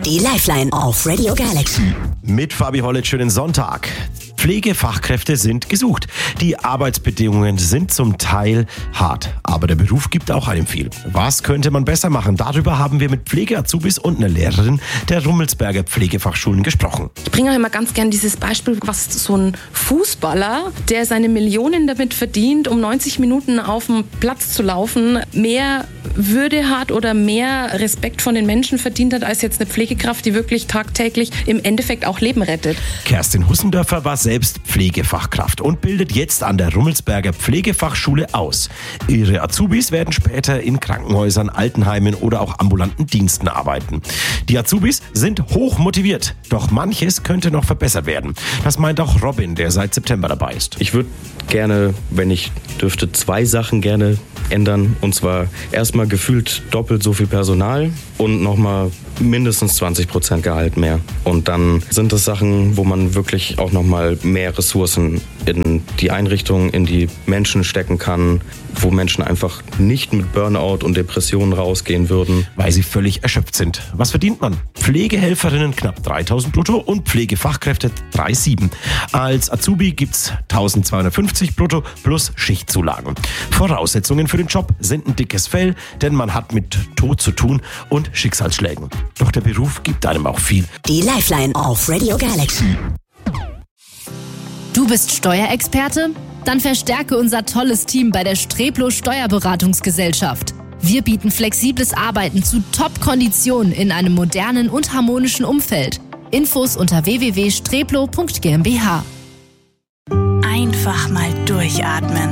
Die Lifeline auf Radio Galaxy. Mit Fabi Hollitz, schönen Sonntag. Pflegefachkräfte sind gesucht. Die Arbeitsbedingungen sind zum Teil hart, aber der Beruf gibt auch einem viel. Was könnte man besser machen? Darüber haben wir mit Pflegeazubis und einer Lehrerin der Rummelsberger Pflegefachschulen gesprochen. Ich bringe auch immer ganz gern dieses Beispiel, was so ein Fußballer, der seine Millionen damit verdient, um 90 Minuten auf dem Platz zu laufen, mehr Würde hat oder mehr Respekt von den Menschen verdient hat, als jetzt eine Pflegekraft, die wirklich tagtäglich im Endeffekt auch Leben rettet. Kerstin Hussendörfer war selbst Pflegefachkraft und bildet jetzt an der Rummelsberger Pflegefachschule aus. Ihre Azubis werden später in Krankenhäusern, Altenheimen oder auch ambulanten Diensten arbeiten. Die Azubis sind hoch motiviert, doch manches könnte noch verbessert werden. Das meint auch Robin, der seit September dabei ist. Ich würde gerne, wenn ich dürfte, 2 Sachen gerne ändern. Und zwar erstmal gefühlt doppelt so viel Personal und nochmal mindestens 20% Gehalt mehr. Und dann sind das Sachen, wo man wirklich auch nochmal mehr Ressourcen in die Einrichtung, in die Menschen stecken kann, wo Menschen einfach nicht mit Burnout und Depressionen rausgehen würden. Weil sie völlig erschöpft sind. Was verdient man? Pflegehelferinnen knapp 3.000 brutto und Pflegefachkräfte 3.700. Als Azubi gibt's 1.250 brutto plus Schichtzulagen. Voraussetzungen für den Job sind ein dickes Fell, denn man hat mit Tod zu tun und Schicksalsschlägen. Doch der Beruf gibt einem auch viel. Die Lifeline auf Radio Galaxy. Du bist Steuerexperte? Dann verstärke unser tolles Team bei der Streplo Steuerberatungsgesellschaft. Wir bieten flexibles Arbeiten zu Top-Konditionen in einem modernen und harmonischen Umfeld. Infos unter www.streplo.gmbH. Einfach mal durchatmen.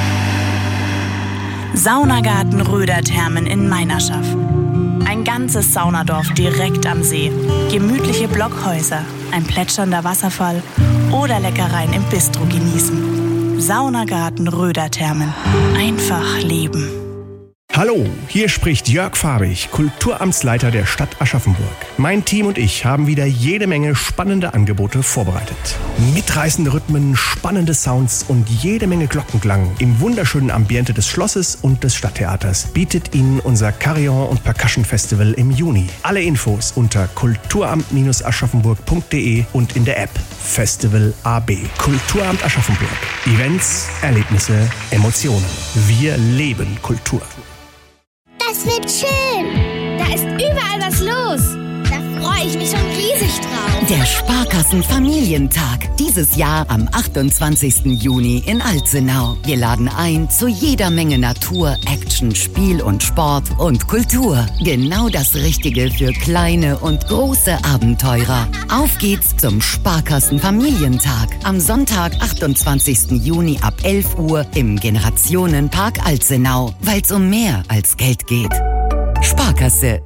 Saunagarten Röderthermen in Meinerschaft. Ein ganzes Saunadorf direkt am See. Gemütliche Blockhäuser, ein plätschernder Wasserfall oder Leckereien im Bistro genießen. Saunagarten Röderthermen. Einfach leben. Hallo, hier spricht Jörg Farbig, Kulturamtsleiter der Stadt Aschaffenburg. Mein Team und ich haben wieder jede Menge spannende Angebote vorbereitet. Mitreißende Rhythmen, spannende Sounds und jede Menge Glockenklang im wunderschönen Ambiente des Schlosses und des Stadttheaters bietet Ihnen unser Carillon und Percussion Festival im Juni. Alle Infos unter kulturamt-aschaffenburg.de und in der App Festival AB. Kulturamt Aschaffenburg. Events, Erlebnisse, Emotionen. Wir leben Kultur. Das wird schön. Da ist überall was los. Da freue ich mich schon riesig drauf. Der Sparkassen-Familientag. Dieses Jahr am 28. Juni in Alzenau. Wir laden ein zu jeder Menge Natur, Action, Spiel und Sport und Kultur. Genau das Richtige für kleine und große Abenteurer. Auf geht's zum Sparkassen-Familientag. Am Sonntag, 28. Juni ab 11 Uhr im Generationenpark Alzenau. Weil's um mehr als Geld geht. Sparkasse.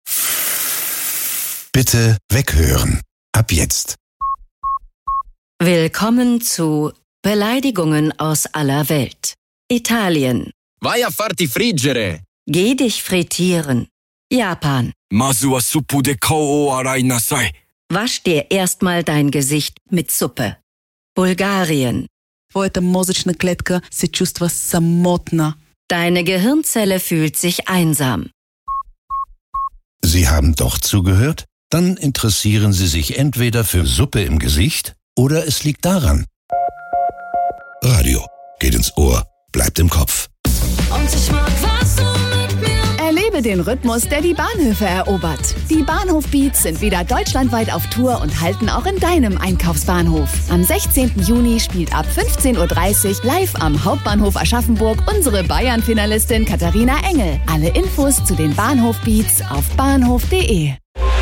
Bitte weghören. Ab jetzt. Willkommen zu Beleidigungen aus aller Welt. Italien. Vai a farti friggere. Geh dich frittieren. Japan. Masu wa suppu de kao o arai nasai. Wasch dir erstmal dein Gesicht mit Suppe. Bulgarien. Твоята мозъчна клетка се чувства самотна. Deine Gehirnzelle fühlt sich einsam. Sie haben doch zugehört? Dann interessieren Sie sich entweder für Suppe im Gesicht oder es liegt daran. Radio geht ins Ohr, bleibt im Kopf. Und ich mag, was du mit mir. Erlebe den Rhythmus, der die Bahnhöfe erobert. Die Bahnhof-Beats sind wieder deutschlandweit auf Tour und halten auch in deinem Einkaufsbahnhof. Am 16. Juni spielt ab 15.30 Uhr live am Hauptbahnhof Aschaffenburg unsere Bayern-Finalistin Katharina Engel. Alle Infos zu den Bahnhof-Beats auf bahnhof.de.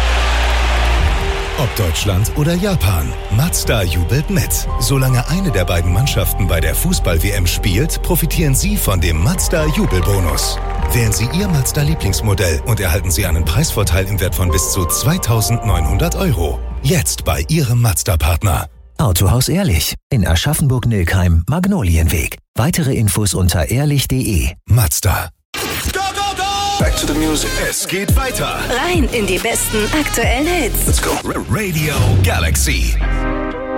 Ob Deutschland oder Japan, Mazda jubelt mit. Solange eine der beiden Mannschaften bei der Fußball-WM spielt, profitieren Sie von dem Mazda-Jubelbonus. Wählen Sie Ihr Mazda-Lieblingsmodell und erhalten Sie einen Preisvorteil im Wert von bis zu 2.900 €. Jetzt bei Ihrem Mazda-Partner. Autohaus Ehrlich in Aschaffenburg-Nilkheim, Magnolienweg. Weitere Infos unter ehrlich.de. Mazda. Back to the music. Es geht weiter. Rein in die besten aktuellen Hits. Let's go. Radio Galaxy.